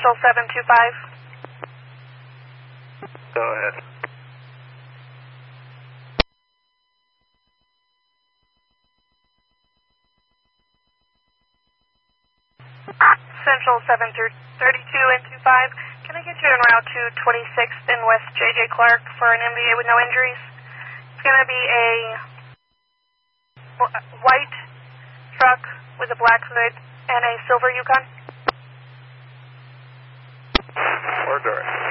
Central 725. Go ahead. Central 732 and 25. Can I get you en route to 26th and West J.J. Clark for an MVA with no injuries? It's going to be a white truck with a black hood and a silver Yukon. Or Doris.